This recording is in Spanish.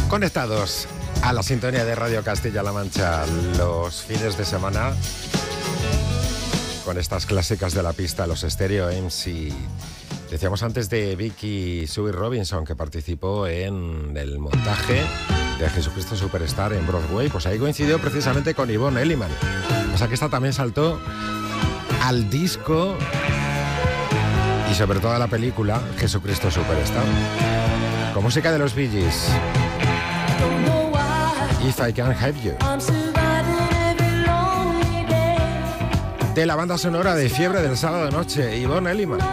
Conectados a la sintonía de Radio Castilla-La Mancha los fines de semana con estas clásicas de la pista, los Stereo MC. Decíamos antes de Vicky Sue Robinson, que participó en el montaje de Jesucristo Superstar en Broadway. Pues ahí coincidió precisamente con Yvonne Elliman. O sea que esta también saltó al disco y sobre todo a la película Jesucristo Superstar. Con música de los Bee Gees. If I Can Help You. De la banda sonora de Fiebre del sábado de noche, Yvonne Elliman.